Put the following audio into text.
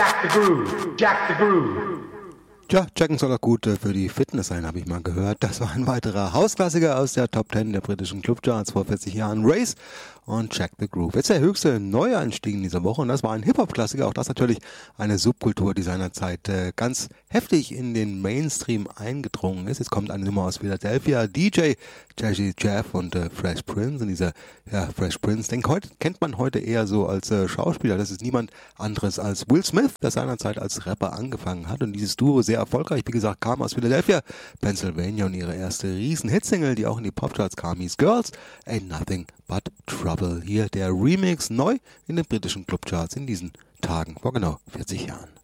Jack the Groove, Jack the Groove. Tja, Jacken soll auch gut für die Fitness sein, habe ich mal gehört. Das war ein weiterer Hausklassiker aus der Top 10 der britischen Clubcharts vor 40 Jahren. Race und Jack the Groove. Jetzt der höchste Neueinstieg in dieser Woche und das war ein Hip-Hop-Klassiker. Auch das natürlich eine Subkultur, die seinerzeit ganz heftig in den Mainstream eingedrungen ist. Jetzt kommt eine Nummer aus Philadelphia. DJ Jazzy Jeff und Fresh Prince. Und dieser Fresh Prince, den kennt man heute eher so als Schauspieler. Das ist niemand anderes als Will Smith, der seinerzeit als Rapper angefangen hat. Und dieses Duo sehr erfolgreich, wie gesagt, kam aus Philadelphia, Pennsylvania, und ihre erste Riesen-Hitsingle, die auch in die Popcharts kam, hieß Girls Ain't Nothing But Trouble. Hier der Remix neu in den britischen Clubcharts in diesen Tagen vor genau 40 Jahren.